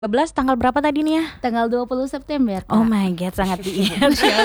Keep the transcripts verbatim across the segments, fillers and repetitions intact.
belas tanggal berapa tadi nih ya? Tanggal dua puluh September, Kak. Oh my god, sangat diingat.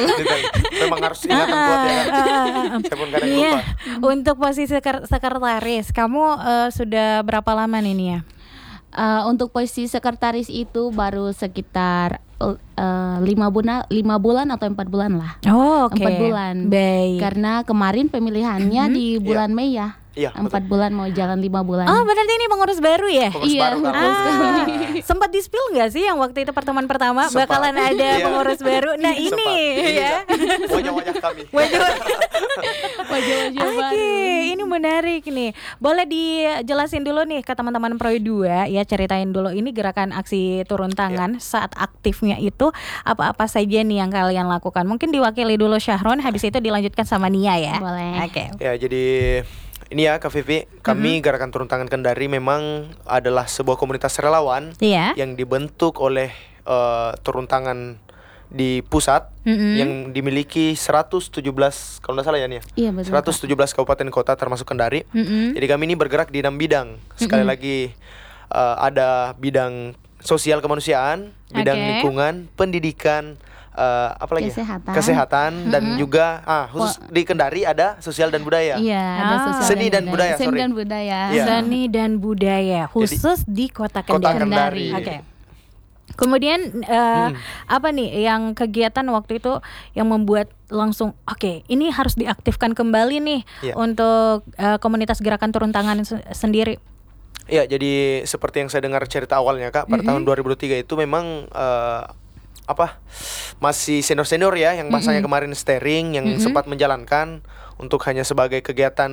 Memang harus ingatan kuat ya. Saya pun kadang Nia, lupa. untuk posisi seker- sekretaris, kamu uh, sudah berapa lama nih Nia? Uh, untuk posisi sekretaris itu baru sekitar uh, lima bulan, lima bulan atau empat bulan lah. Oh, oke. Empat bulan. Baik. Karena kemarin pemilihannya Mhm. di bulan Iya. Mei ya. Iya, Empat betul. bulan mau jalan lima bulan. Oh, berarti ini pengurus baru ya? Pengurus Iya, baru, Kak. betul sekali. Ah, sempat di-spill nggak sih yang waktu itu pertemuan pertama Sempat. bakalan ada Iya. pengurus baru? Nah ini Sempat. Ini ya. wajah-wajah kami. Wajah- Wajah-wajah Oke, baru. ini menarik nih. Boleh dijelasin dulu nih ke teman-teman Pro dua ya, ceritain dulu ini gerakan aksi turun tangan saat aktifnya itu apa-apa saja nih yang kalian lakukan. Mungkin diwakili dulu Syahron, habis itu dilanjutkan sama Nia ya. Boleh. Oke. Ya, jadi ini ya Kak Vivi, kami Gerakan Turun Tangan Kendari memang adalah sebuah komunitas relawan Iya. yang dibentuk oleh eh, turun tangan di pusat Mm-mm. yang dimiliki seratus tujuh belas kalau nggak salah ya Nia. Iya betul. seratus tujuh belas kabupaten kota termasuk Kendari. Mm-mm. Jadi kami ini bergerak di enam bidang. Sekali Mm-mm. lagi eh, ada bidang sosial kemanusiaan, bidang Oke. lingkungan, pendidikan, eh, apa lagi? ya? Kesehatan. Kesehatan dan Mm-mm. juga ah khusus di Kendari ada sosial dan budaya. Iya, ada Ah. sosial Seni dan budaya, Seni sorry. dan budaya. Iya. Seni dan budaya khusus di Kota Kota Kendari. Kendari. Oke. Kemudian eh, apa nih yang kegiatan waktu itu yang membuat langsung oke ini harus diaktifkan kembali nih Iya. untuk eh, komunitas gerakan turun tangan se- sendiri. Ya, jadi seperti yang saya dengar cerita awalnya Kak, pada Mm-mm. tahun dua ribu dua puluh tiga itu memang eh, apa? Masih senior-senior ya yang bahasanya Mm-mm. kemarin steering yang Mm-mm. sempat menjalankan untuk hanya sebagai kegiatan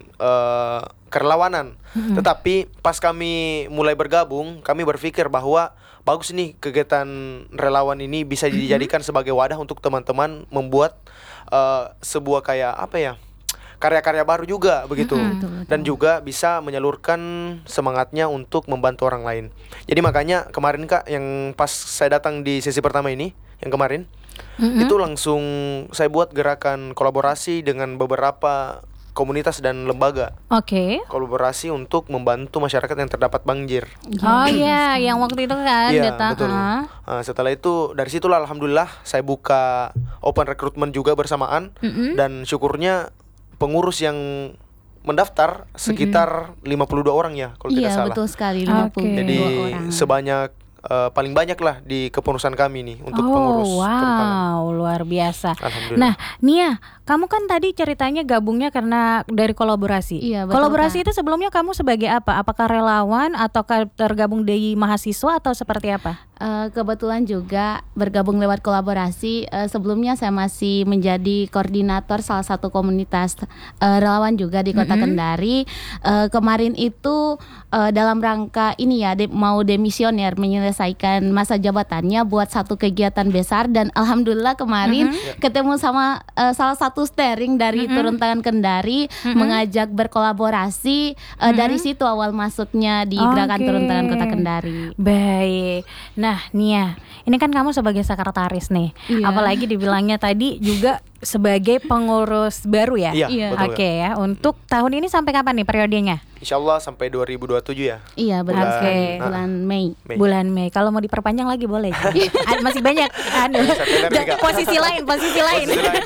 eh, kerelawanan. Mm-mm. Tetapi pas kami mulai bergabung, kami berpikir bahwa bagus nih kegiatan relawan ini bisa dijadikan sebagai wadah untuk teman-teman membuat eh, sebuah kayak apa ya? Karya-karya baru juga begitu. Mm-mm. Betul, betul. Dan juga bisa menyalurkan semangatnya untuk membantu orang lain. Jadi makanya kemarin Kak yang pas saya datang di sesi pertama ini, yang kemarin Mm-mm. itu langsung saya buat gerakan kolaborasi dengan beberapa komunitas dan lembaga. Oke. Kolaborasi untuk membantu masyarakat yang terdapat banjir. Oh iya, yang waktu itu kan Iya, datang. betul. ah. Nah, setelah itu dari situlah alhamdulillah saya buka open recruitment juga bersamaan Mm-mm. dan syukurnya pengurus yang mendaftar sekitar lima puluh dua orang ya kalau tidak Iya, salah. betul sekali. Oke. lima puluh dua Jadi orang. sebanyak eh, paling banyak lah di kepengurusan kami nih untuk pengurus Oh turun tangan. wow, luar biasa. Alhamdulillah. Nah, Nia, kamu kan tadi ceritanya gabungnya karena dari kolaborasi. Iya, betul, Kolaborasi Kak. itu sebelumnya kamu sebagai apa? Apakah relawan atau tergabung di mahasiswa atau seperti apa? Eh, kebetulan juga bergabung lewat kolaborasi. Eh, sebelumnya saya masih menjadi koordinator salah satu komunitas eh, relawan juga di Kota Mm-mm. Kendari. Eh, kemarin itu eh, dalam rangka ini ya de- mau demisioner menyelesaikan masa jabatannya buat satu kegiatan besar dan alhamdulillah kemarin Mm-mm. ketemu sama eh, salah satu steering dari Mm-mm. Turun Tangan Kendari Mm-mm. mengajak berkolaborasi. Eh, dari situ awal masuknya di Gerakan Oke. Turun Tangan Kota Kendari. Baik. Nah, Nia, ini kan kamu sebagai sekretaris nih. Iya. Apalagi dibilangnya tadi juga sebagai pengurus baru ya. Iya, Iya. betul. Oke ya. Untuk tahun ini sampai kapan nih periodenya? Insya Allah sampai dua ribu dua puluh tujuh ya. Iya betul Oke. sekali, bulan Mei. Mei. Bulan Mei. Kalau mau diperpanjang lagi boleh. Ah, masih banyak. Anu, Bisa teler nih, Kak. posisi lain, posisi lain. Posisi lain.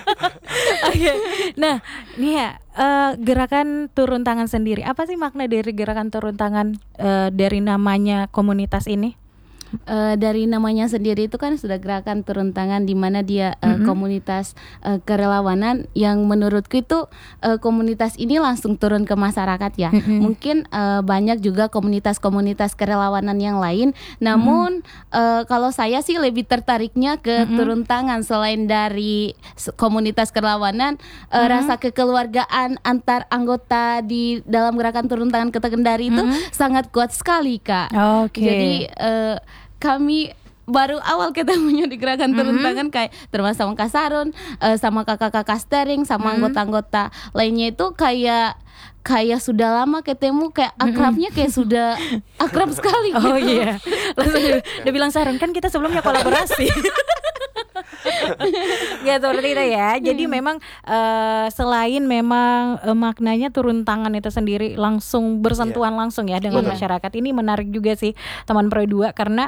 Oke. Nah, Nia, eh, gerakan turun tangan sendiri. Apa sih makna dari gerakan turun tangan eh, dari namanya komunitas ini? Eh, dari namanya sendiri itu kan sudah gerakan turun tangan di mana dia eh, Mhm. komunitas eh, kerelawanan yang menurutku itu eh, komunitas ini langsung turun ke masyarakat ya. Mhm. Mungkin eh, banyak juga komunitas-komunitas kerelawanan yang lain. Namun eh, kalau saya sih lebih tertariknya ke Mhm. turun tangan selain dari s- komunitas kerelawanan eh, Mhm. rasa kekeluargaan antar anggota di dalam gerakan turun tangan Kota Kendari itu Mhm. sangat kuat sekali, Kak. Oke. Jadi eh, kami baru awal ketemunya di gerakan turun Mhm. tangan kayak termasuk sama Kak Sarun, eh, sama kakak-kakak steering, sama Mhm. anggota-anggota lainnya itu kayak kayak sudah lama ketemu kayak akrabnya kayak sudah akrab sekali. Oh iya. Langsung dia, dia bilang Sarun kan kita sebelumnya kolaborasi. Ya seperti itu ya. Jadi memang eh, selain memang eh, maknanya turun tangan itu sendiri langsung bersentuhan langsung ya dengan Betul. masyarakat. Ini menarik juga sih teman Pro dua karena